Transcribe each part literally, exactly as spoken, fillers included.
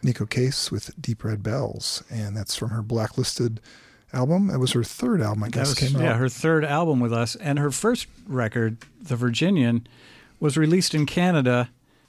Neko Case with Deep Red Bells, and that's from her Blacklisted album. It was her third album, I guess, was, came yeah, out. her third album with us. And her first record, The Virginian, was released in Canada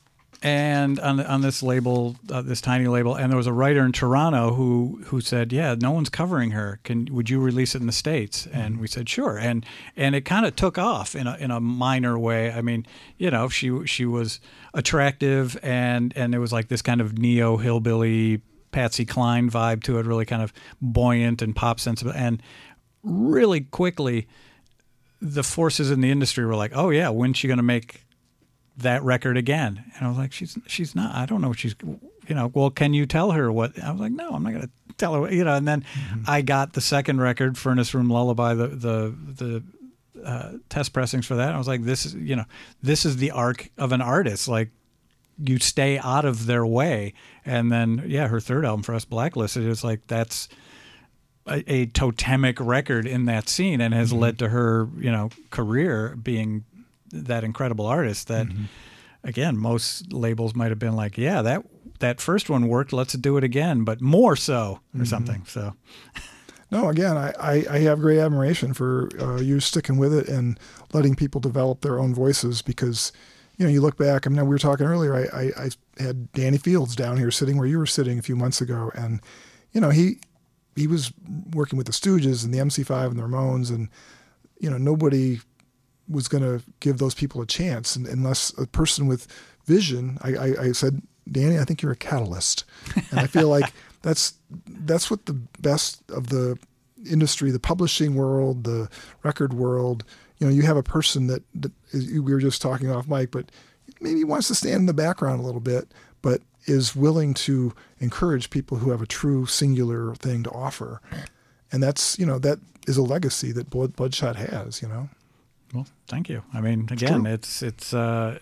and on on this label, uh, this tiny label. And there was a writer in Toronto who who said, yeah, no one's covering her. Can Would you release it in the States? And mm-hmm. we said, sure. And and it kind of took off in a in a minor way. I mean, you know, she she was attractive, and, and it was like this kind of neo-hillbilly Patsy Cline vibe to it, really kind of buoyant and pop sensible. And really quickly, the forces in the industry were like, oh, yeah, when's she going to make that record again? And I was like, she's she's not. I don't know what she's, you know, well, can you tell her what? I was like, no, I'm not going to tell her, you know. And then mm-hmm. I got the second record, Furnace Room Lullaby, the the the uh, test pressings for that. I was like, this is, you know, this is the arc of an artist. Like, you stay out of their way. And then, yeah, her third album for us, Blacklisted, is like, that's a, a totemic record in that scene, and has mm-hmm. led to her, you know, career being that incredible artist that, mm-hmm. again, most labels might have been like, yeah, that that first one worked, let's do it again, but more so, or mm-hmm. something. So, no, again, I, I, I have great admiration for uh, you sticking with it and letting people develop their own voices, because, you know, you look back, I mean, we were talking earlier, I, I, I had Danny Fields down here sitting where you were sitting a few months ago, and, you know, he he was working with the Stooges and the M C five and the Ramones, and, you know, nobody was going to give those people a chance and, unless a person with vision. I, I, I said, Danny, I think you're a catalyst. And I feel like that's that's what the best of the industry, the publishing world, the record world, you know, you have a person that, that is, we were just talking off mic, but maybe wants to stand in the background a little bit, but is willing to encourage people who have a true singular thing to offer. And that's, you know, that is a legacy that Blood, Bloodshot has, you know. Well, thank you. I mean, again, it's, it's, uh,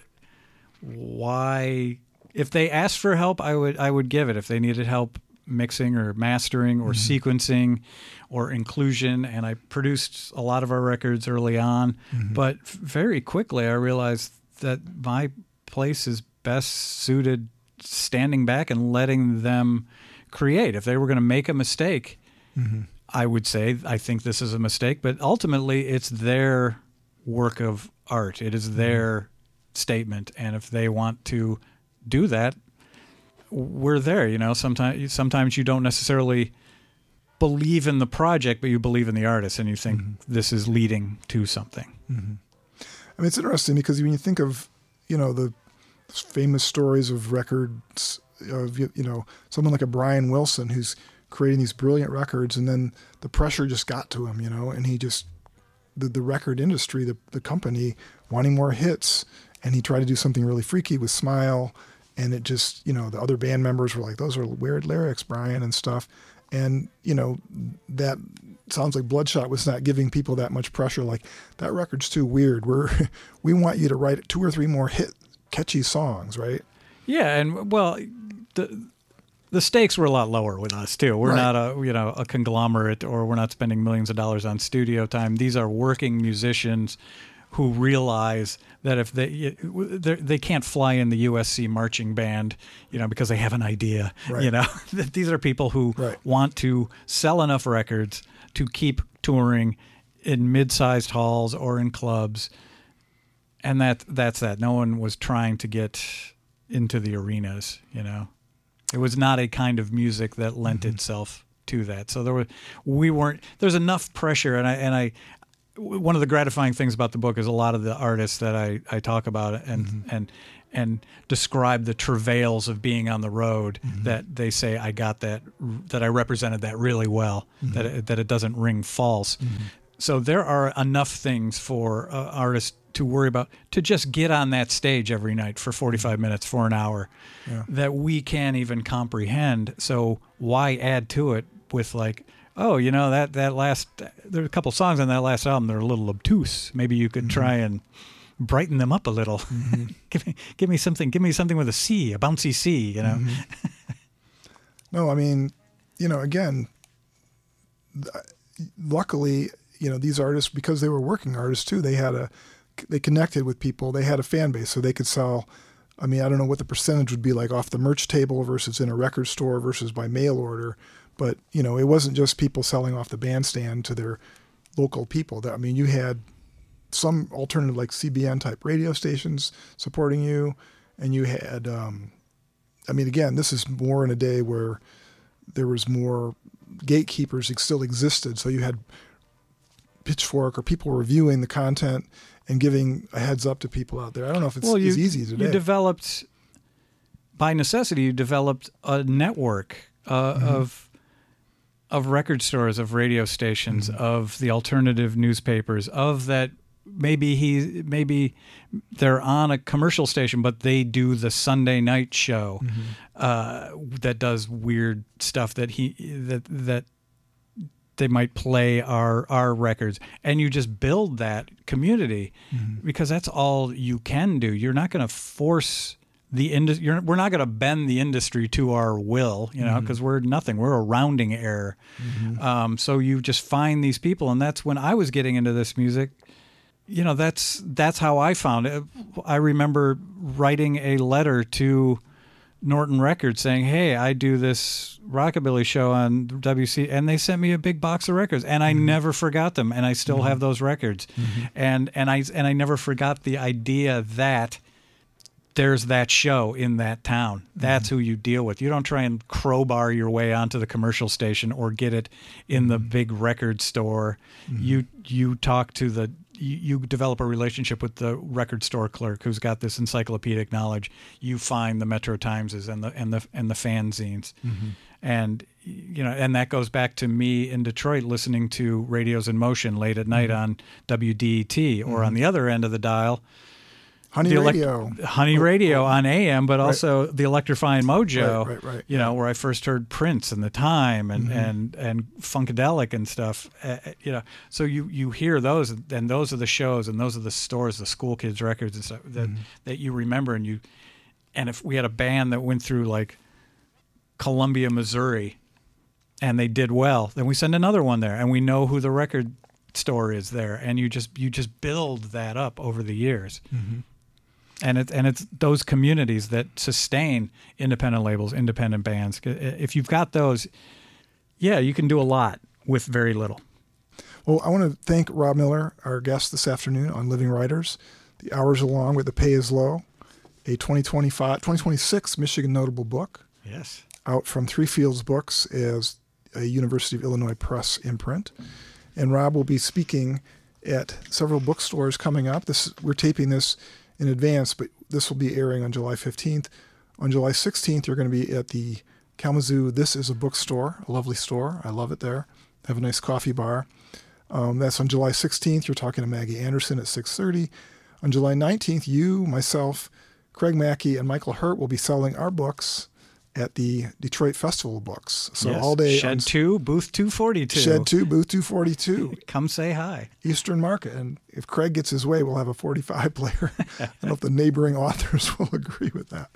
why, if they asked for help, I would, I would give it. If they needed help mixing or mastering or mm-hmm. sequencing or inclusion, and I produced a lot of our records early on, mm-hmm. but very quickly I realized that my place is best suited standing back and letting them create. If they were going to make a mistake, mm-hmm. I would say, I think this is a mistake, but ultimately it's their work of art. It is their mm-hmm. statement. And if they want to do that, we're there. You know, sometimes, sometimes you don't necessarily believe in the project, but you believe in the artist, and you think mm-hmm. this is leading to something. Mm-hmm. I mean, it's interesting because when you think of, you know, the famous stories of records of, you know, someone like a Brian Wilson who's creating these brilliant records, and then the pressure just got to him, you know, and he just, the, the record industry, the, the company wanting more hits, and he tried to do something really freaky with Smile, and it just, you know, the other band members were like, those are weird lyrics, Brian, and stuff. And, you know, that sounds like Bloodshot was not giving people that much pressure. Like, that record's too weird. We're, we want you to write two or three more hit, catchy songs, right? Yeah, and, well, the the stakes were a lot lower with us, too. We're right. not a, you know, a conglomerate, or we're not spending millions of dollars on studio time. These are working musicians who realize that if they they can't fly in the U S C marching band, you know, because they have an idea, right. you know, these are people who right. want to sell enough records to keep touring in mid-sized halls or in clubs. And that that's that. No one was trying to get into the arenas, you know. It was not a kind of music that lent mm-hmm. itself to that. So there were, we weren't, there's enough pressure. And I, and I, one of the gratifying things about the book is a lot of the artists that I, I talk about and, mm-hmm. and, and describe the travails of being on the road, mm-hmm. that they say, I got that, that I represented that really well, mm-hmm. that it, that it doesn't ring false. Mm-hmm. So there are enough things for uh, artists to worry about, to just get on that stage every night for forty-five minutes, for an hour, yeah. that we can't even comprehend. So why add to it with like, oh, you know, that, that last, there are a couple songs on that last album that are a little obtuse. Maybe you could mm-hmm. try and brighten them up a little. Mm-hmm. give me, give me something, give me something with a C, a bouncy C, you know? Mm-hmm. No, I mean, you know, again, luckily, you know, these artists, because they were working artists too, they had a, they connected with people, they had a fan base, so they could sell I mean, I don't know what the percentage would be like off the merch table versus in a record store versus by mail order. But, you know, it wasn't just people selling off the bandstand to their local people. I mean, you had some alternative like C B N type radio stations supporting you. And you had, um, I mean, again, this is more in a day where there was more gatekeepers that still existed. So you had Pitchfork or people reviewing the content and giving a heads up to people out there. I don't know if it's well, you, as easy today. You developed, by necessity, you developed a network uh, mm-hmm. of of record stores, of radio stations, mm-hmm. of the alternative newspapers, of that maybe he maybe they're on a commercial station, but they do the Sunday night show mm-hmm. uh, that does weird stuff that he that that. they might play our our records, and you just build that community mm-hmm. because that's all you can do. You're not going to force the industry. We're not going to bend the industry to our will, you know, because mm-hmm. we're nothing. We're a rounding error. Mm-hmm. Um, so you just find these people, and that's when I was getting into this music. You know, that's that's how I found it. I remember writing a letter to Norton Records saying, hey, I do this rockabilly show on W C, and they sent me a big box of records, and I mm-hmm. never forgot them, and I still mm-hmm. have those records. Mm-hmm. And and I and I never forgot the idea that there's that show in that town. That's mm-hmm. who you deal with. You don't try and crowbar your way onto the commercial station or get it in mm-hmm. the big record store. Mm-hmm. You you talk to the You, you develop a relationship with the record store clerk who's got this encyclopedic knowledge. You find the Metro Timeses and the and the and the fanzines, mm-hmm. and you know, and that goes back to me in Detroit listening to Radios in Motion late at night mm-hmm. on W D E T, or mm-hmm. on the other end of the dial, Honey the Radio, elect- Honey oh, Radio oh. on A M, but right. also the Electrifying Mojo. Right, right, right. You know, where I first heard Prince and the Time and mm-hmm. and and Funkadelic and stuff. Uh, you know, so you you hear those, and those are the shows, and those are the stores, the School Kids records and stuff that mm-hmm. that you remember. And you, and if we had a band that went through like Columbia, Missouri, and they did well, then we send another one there, and we know who the record store is there, and you just you just build that up over the years. Mm-hmm. And it's and it's those communities that sustain independent labels, independent bands. If you've got those, yeah, you can do a lot with very little. Well, I want to thank Rob Miller, our guest this afternoon on Living Writers. The hours are long, but the pay is low. A twenty twenty-five, twenty twenty-six Michigan Notable Book. Yes. Out from Three Fields Books as a University of Illinois Press imprint. And Rob will be speaking at several bookstores coming up. This we're taping this in advance, but this will be airing on July fifteenth. On July sixteenth, you're going to be at the Kalamazoo This Is a Bookstore, a lovely store. I love it there. Have a nice coffee bar. Um, that's on July sixteenth. You're talking to Maggie Anderson at six thirty. On July nineteenth, you, myself, Craig Mackey, and Michael Hurt will be selling our books at the Detroit Festival of Books. So yes. all day. Shed on, two, booth two forty-two. Shed two, booth two forty-two. Come say hi. Eastern Market. And if Craig gets his way, we'll have a forty-five player. I don't know if the neighboring authors will agree with that.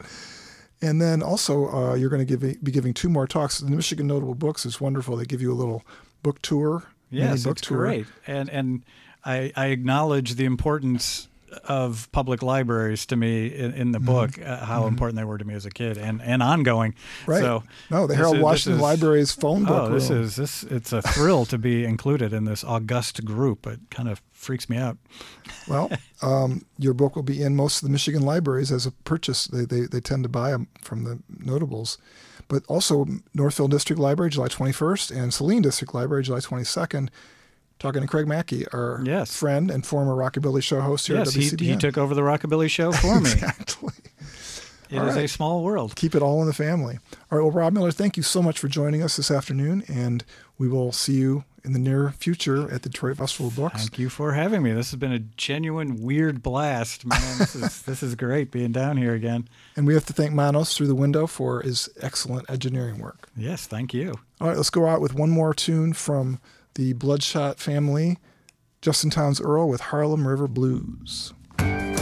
And then also, uh, you're going to give, be giving two more talks. The Michigan Notable Books is wonderful. They give you a little book tour. Yes, book it's tour. great. And and I, I acknowledge the importance of public libraries to me in, in the mm-hmm. book, uh, how mm-hmm. important they were to me as a kid, and, and ongoing. Right. So no, the Harold is, Washington is, Library's phone book oh, room. this is this. It's a thrill to be included in this august group. It kind of freaks me out. Well, um, your book will be in most of the Michigan libraries as a purchase. They they, they tend to buy them from the notables. But also Northfield District Library, July twenty-first, and Saline District Library, July twenty-second. Talking to Craig Mackey, our yes. friend and former Rockabilly Show host here yes, at W C B N. He, he took over the Rockabilly Show for me. Exactly. It all is right. a small world. Keep it all in the family. All right, well, Rob Miller, thank you so much for joining us this afternoon, and we will see you in the near future at the Detroit Festival of Books. Thank you for having me. This has been a genuine weird blast, man. This is this is great being down here again. And we have to thank Manos Through the Window for his excellent engineering work. Yes, thank you. All right, let's go out with one more tune from the Bloodshot family, Justin Townes Earl with Harlem River Blues.